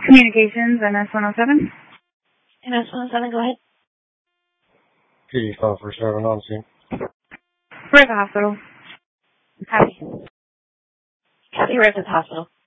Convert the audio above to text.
Communications, MS-107. MS-107, go ahead. PD 547 on scene. We're at the hospital. Copy. Copy, we're at the hospital.